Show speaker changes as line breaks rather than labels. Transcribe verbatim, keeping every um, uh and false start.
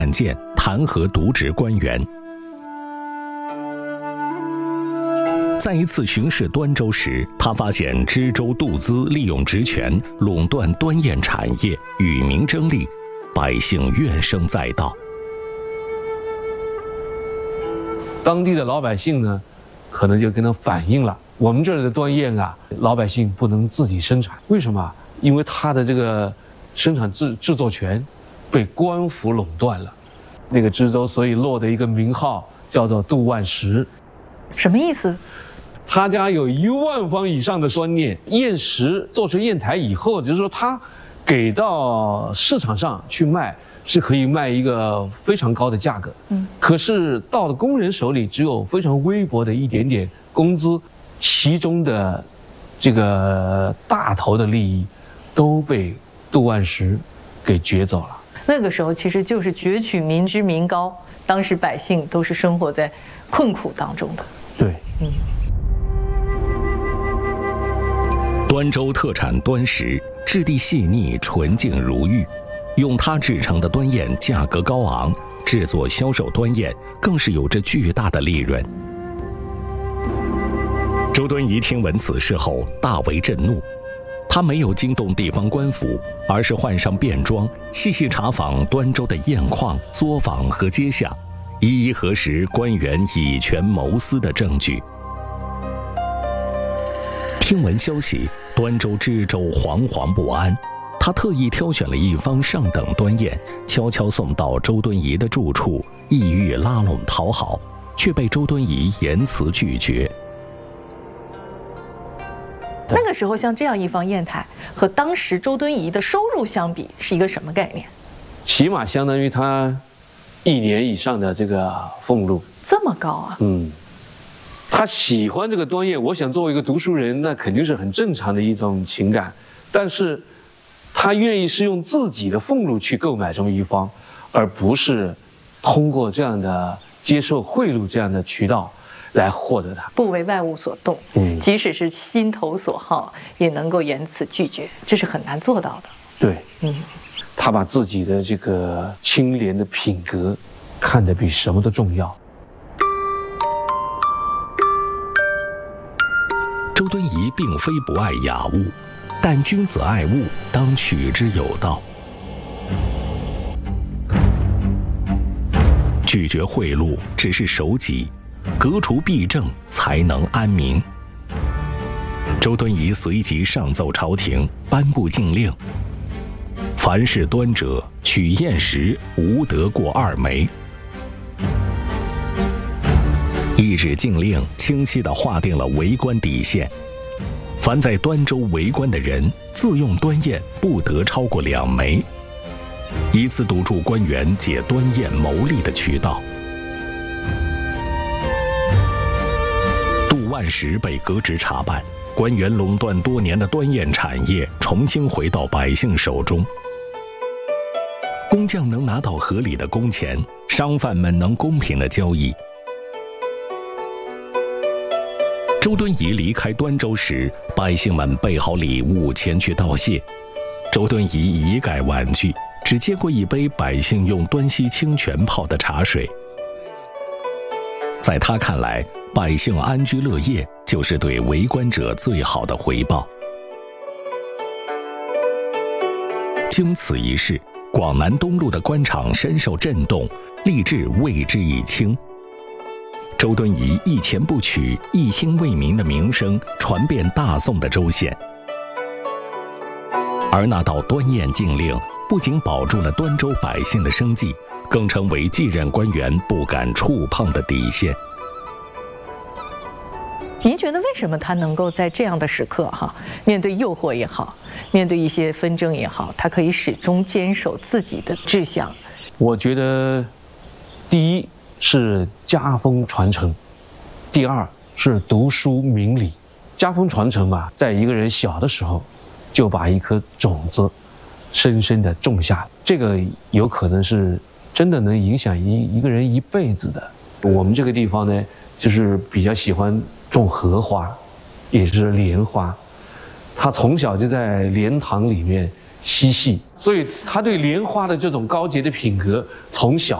案件弹劾渎职官员。在一次巡视端州时，他发现知州杜资利用职权垄断端砚产业，与民争利，百姓怨声载道。
当地的老百姓呢，可能就跟他反映了，我们这儿的端砚啊，老百姓不能自己生产，为什么？因为他的这个生产制制作权被官府垄断了。那个知州所以落的一个名号叫做杜万石。
什么意思？
他家有一万方以上的端砚，砚石做成砚台以后，就是说他给到市场上去卖，是可以卖一个非常高的价格。嗯，可是到了工人手里，只有非常微薄的一点点工资，其中的这个大头的利益都被杜万石给攫走了。
那个时候其实就是攫取民脂民膏，当时百姓都是生活在困苦当中的。
对，嗯。
端州特产端石，质地细腻，纯净如玉，用它制成的端砚价格高昂，制作销售端砚更是有着巨大的利润。周敦颐听闻此事后大为震怒，他没有惊动地方官府，而是换上便装，细细查访端州的砚矿、作坊和街巷，一一核实官员以权谋私的证据。听闻消息，端州知州惶惶不安，他特意挑选了一方上等端砚，悄悄送到周敦颐的住处，意欲拉拢讨好，却被周敦颐严词拒绝。
那个时候，像这样一方砚台，和当时周敦颐的收入相比，是一个什么概念？
起码相当于他一年以上的这个俸禄。
这么高啊？
嗯。他喜欢这个端砚，我想作为一个读书人，那肯定是很正常的一种情感。但是，他愿意是用自己的俸禄去购买这么一方，而不是通过这样的接受贿赂这样的渠道来获得它。
不为外物所动，嗯，即使是心头所好，也能够言辞拒绝，这是很难做到的。
对，嗯，他把自己的这个清廉的品格看得比什么都重要。
周敦颐并非不爱雅物，但君子爱物，当取之有道。拒绝贿赂只是守己，革除弊政才能安民。周敦颐随即上奏朝廷，颁布禁令：凡是端者，取砚石无得过二枚。一纸禁令清晰地划定了为官底线，凡在端州为官的人，自用端砚不得超过两枚，以此堵住官员借端砚牟利的渠道。杜万石被革职查办，官员垄断多年的端砚产业重新回到百姓手中，工匠能拿到合理的工钱，商贩们能公平的交易。周敦颐离开端州时，百姓们备好礼物前去道谢。周敦颐一概婉拒，只接过一杯百姓用端溪清泉泡的茶水。在他看来，百姓安居乐业就是对为官者最好的回报。经此一事，广南东路的官场深受震动，立志为之以清。周敦颐一钱不取，一心为民的名声传遍大宋的州县。而那道端砚禁令不仅保住了端州百姓的生计，更成为继任官员不敢触碰的底线。
您觉得为什么他能够在这样的时刻哈，面对诱惑也好，面对一些纷争也好，他可以始终坚守自己的志向？
我觉得，第一是家风传承，第二是读书明理。家风传承嘛，在一个人小的时候，就把一颗种子深深地种下，这个有可能是真的能影响一一个人一辈子的。我们这个地方呢，就是比较喜欢种荷花，也是莲花。他从小就在莲塘里面嬉戏，所以他对莲花的这种高洁的品格从小